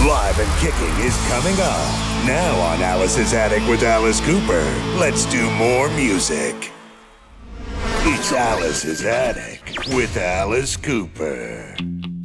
Live and Kicking is coming up. Now on Alice's Attic with Alice Cooper. Let's do more music. It's Alice's Attic with Alice Cooper.